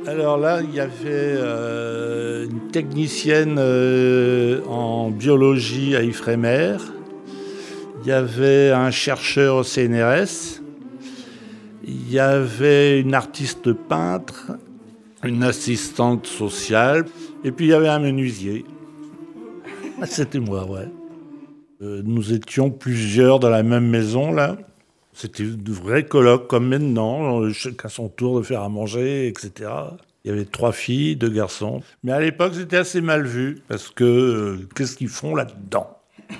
Alors là, il y avait une technicienne en biologie à Ifremer. Il y avait un chercheur au CNRS. Il y avait une artiste peintre, une assistante sociale. Et puis il y avait un menuisier. C'était moi, ouais. Nous étions plusieurs dans la même maison, là. C'était de vrais colloques comme maintenant, chacun son tour de faire à manger, etc. Il y avait 3 filles, 2 garçons. Mais à l'époque, c'était assez mal vu, parce que qu'est-ce qu'ils font là-dedans?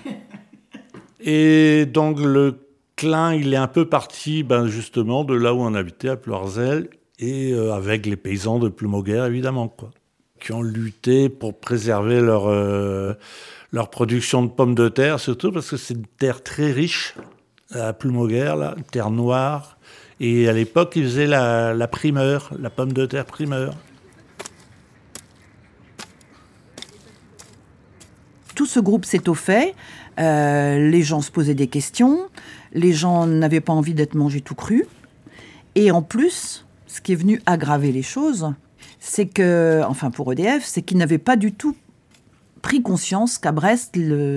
Et donc le clin, il est un peu parti justement de là où on habitait, à Ploirzel, et avec les paysans de Plomoguer, évidemment, quoi, qui ont lutté pour préserver leur production de pommes de terre, surtout parce que c'est une terre très riche, à Plomoguer, là, une terre noire. Et à l'époque, ils faisaient la primeur, la pomme de terre primeur. Tout ce groupe s'étoffait, les gens se posaient des questions, les gens n'avaient pas envie d'être mangés tout cru. Et en plus, ce qui est venu aggraver les choses, c'est que, enfin pour EDF, c'est qu'ils n'avaient pas du tout pris conscience qu'à Brest,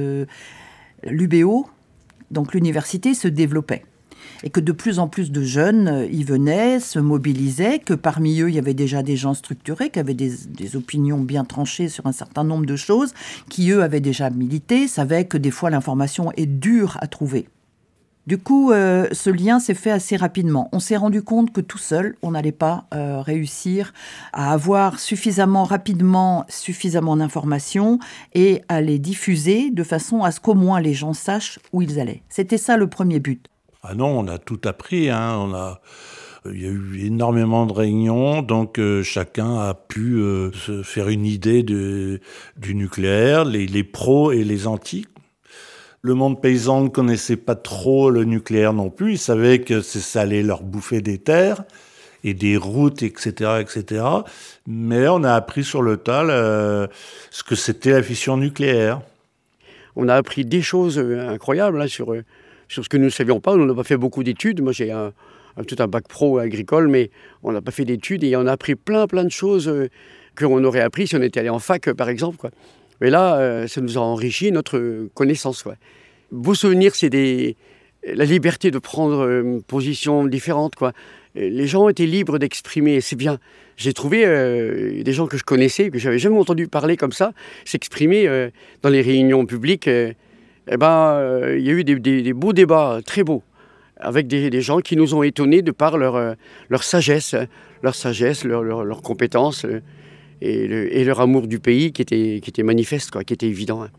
l'UBO, donc l'université, se développait. Et que de plus en plus de jeunes y venaient, se mobilisaient, que parmi eux, il y avait déjà des gens structurés, qui avaient des opinions bien tranchées sur un certain nombre de choses, qui, eux, avaient déjà milité, savaient que des fois, l'information est dure à trouver. Du coup, ce lien s'est fait assez rapidement. On s'est rendu compte que tout seul, on n'allait pas réussir à avoir suffisamment rapidement suffisamment d'informations et à les diffuser de façon à ce qu'au moins les gens sachent où ils allaient. C'était ça le premier but. Ah non, on a tout appris, hein. Il y a eu énormément de réunions, donc chacun a pu se faire une idée du nucléaire, les pros et les antis. Le monde paysan ne connaissait pas trop le nucléaire non plus. Ils savaient que ça allait leur bouffer des terres et des routes, etc., etc. Mais on a appris sur le tas ce que c'était la fission nucléaire. On a appris des choses incroyables hein, sur ce que nous ne savions pas. On n'a pas fait beaucoup d'études. Moi, j'ai tout un bac pro agricole, mais on n'a pas fait d'études et on a appris plein de choses qu'on aurait appris si on était allé en fac, par exemple, quoi. Mais là, ça nous a enrichi notre connaissance, quoi. Beau souvenir, c'est la liberté de prendre une position différente, quoi. Les gens étaient libres d'exprimer, c'est bien. J'ai trouvé des gens que je connaissais, que j'avais jamais entendu parler comme ça, s'exprimer dans les réunions publiques. Il y a eu des beaux débats, très beaux, avec des gens qui nous ont étonnés de par leur sagesse, leurs compétences et leur amour du pays qui était manifeste, quoi, qui était évident. Hein.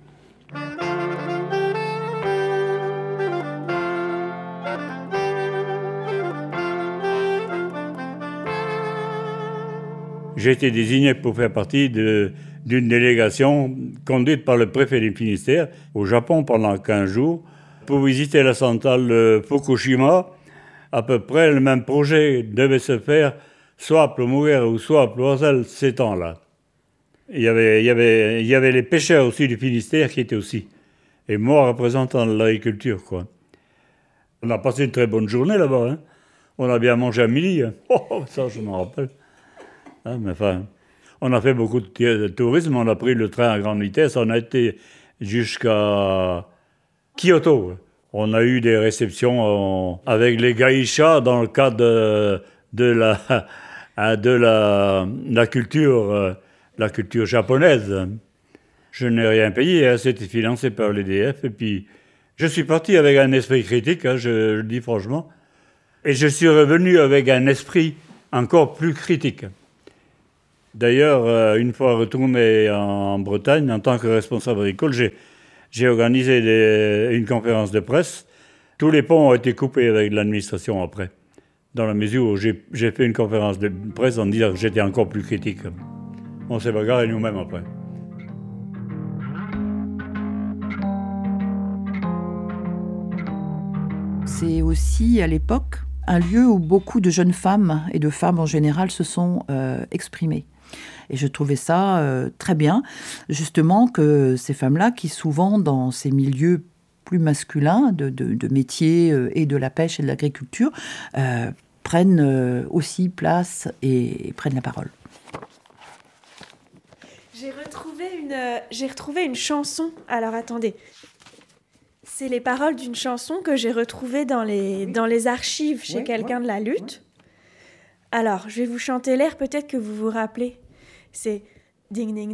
J'ai été désigné pour faire partie d'une délégation conduite par le préfet du Finistère au Japon pendant 15 jours pour visiter la centrale de Fukushima. À peu près le même projet devait se faire soit à Plomoguer ou soit à Ploirzel ces temps-là. Il y avait les pêcheurs aussi du Finistère qui étaient aussi. Et moi, représentant de l'agriculture, quoi. On a passé une très bonne journée là-bas. Hein. On a bien mangé à midi. Hein. Oh, ça, je m'en rappelle. Hein, mais enfin, on a fait beaucoup de tourisme. On a pris le train à grande vitesse. On a été jusqu'à Kyoto. On a eu des réceptions avec les geishas dans le cadre de la culture japonaise. Je n'ai rien payé, hein, c'était financé par l'EDF. Et puis, je suis parti avec un esprit critique, hein, je le dis franchement. Et je suis revenu avec un esprit encore plus critique. D'ailleurs, une fois retourné en Bretagne, en tant que responsable agricole, j'ai organisé une conférence de presse. Tous les ponts ont été coupés avec l'administration après, dans la mesure où j'ai fait une conférence de presse en disant que j'étais encore plus critique. On s'est bagarré nous-mêmes après. C'est aussi, à l'époque, un lieu où beaucoup de jeunes femmes, et de femmes en général, se sont exprimées. Et je trouvais ça très bien, justement, que ces femmes-là, qui souvent, dans ces milieux plus masculins, de métiers et de la pêche et de l'agriculture, prennent aussi place et prennent la parole. j'ai retrouvé une chanson. Alors attendez. C'est les paroles d'une chanson que j'ai retrouvée dans les archives chez quelqu'un de la lutte. Alors, je vais vous chanter l'air, peut-être que vous vous rappelez. C'est ding ding